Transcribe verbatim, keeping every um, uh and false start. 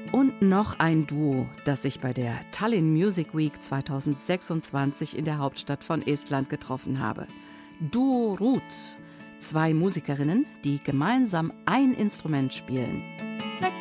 Und noch ein Duo, das ich bei der Tallinn Music Week zweitausendsechsundzwanzig in der Hauptstadt von Estland getroffen habe. Duo Ruut, zwei Musikerinnen, die gemeinsam ein Instrument spielen.